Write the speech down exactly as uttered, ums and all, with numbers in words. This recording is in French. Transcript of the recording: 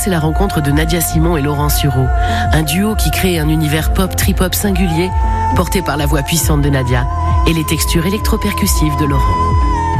c'est la rencontre de Nadia Simon et Laurent Sureau. Un duo qui crée un univers pop, trip-hop singulier, porté par la voix puissante de Nadia et les textures électro-percussives de Laurent.